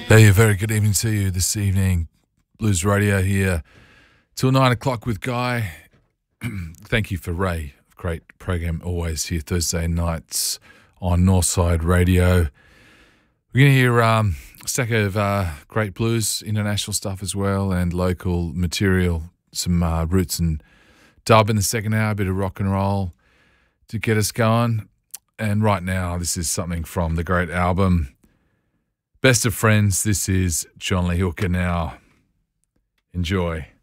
Hey, a very good evening to you this evening. Blues Radio here till 9 o'clock with Guy. Thank you for Ray. Great program always here Thursday nights on Northside Radio. We're going to hear a stack of great blues, international stuff as well, and local material, some roots and dub in the second hour, a bit of rock and roll to get us going. And right now, this is something from the great album Best of Friends. This is John Lee Hooker now. Enjoy.